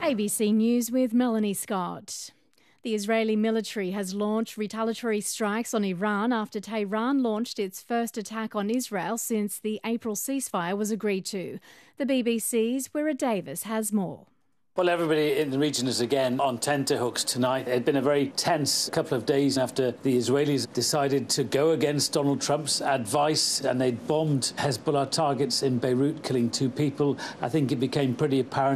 ABC News with Melanie Scott. The Israeli military has launched retaliatory strikes on Iran after Tehran launched its first attack on Israel since the April ceasefire was agreed to. The BBC's Wira Davis has more. Well, everybody in the region is again on tenterhooks tonight. It had been a very tense couple of days after the Israelis decided to go against Donald Trump's advice and they'd bombed Hezbollah targets in Beirut, killing 2 people. I think it became pretty apparent